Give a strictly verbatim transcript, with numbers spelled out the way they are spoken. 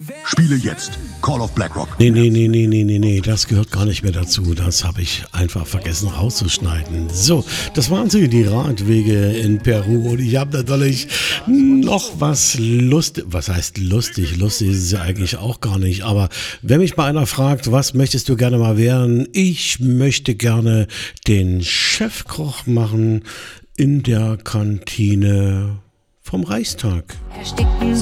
Spiele jetzt Call of Blackrock. Nee, nee, nee, nee, nee, nee, nee, das gehört gar nicht mehr dazu. Das habe ich einfach vergessen rauszuschneiden. So, das waren sie, die Radwege in Peru. Und ich habe natürlich noch was lustig. Was heißt lustig? Lustig ist es ja eigentlich auch gar nicht. Aber wenn mich mal einer fragt, was möchtest du gerne mal werden? Ich möchte gerne den Chefkoch machen in der Kantine vom Reichstag. Ersticken